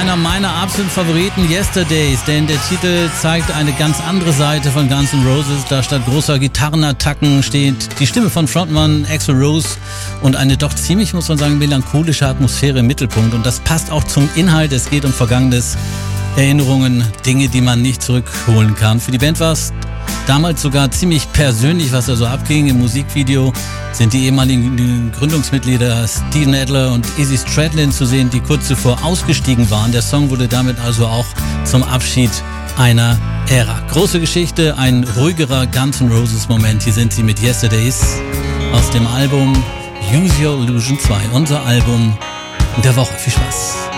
einer meiner absoluten Favoriten, Yesterdays, denn der Titel zeigt eine ganz andere Seite von Guns N' Roses. Da statt großer Gitarrenattacken steht die Stimme von Frontmann Axl Rose und eine doch ziemlich, muss man sagen, melancholische Atmosphäre im Mittelpunkt. Und das passt auch zum Inhalt. Es geht um Vergangenes, Erinnerungen, Dinge, die man nicht zurückholen kann. Für die Band war es damals sogar ziemlich persönlich, was da so abging. Im Musikvideo sind die ehemaligen Gründungsmitglieder Steven Adler und Izzy Stradlin zu sehen, die kurz zuvor ausgestiegen waren. Der Song wurde damit also auch zum Abschied einer Ära. Große Geschichte, ein ruhigerer Guns N' Roses Moment. Hier sind sie mit Yesterdays aus dem Album Use Your Illusion 2, unser Album der Woche. Viel Spaß.